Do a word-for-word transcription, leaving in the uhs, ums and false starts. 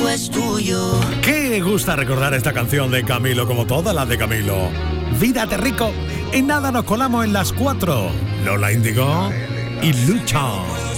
todo es tuyo. ¿Qué gusta recordar esta canción de Camilo como todas las de Camilo? Vírate rico. En nada nos colamos en las cuatro. Lola Índigo y Lucha.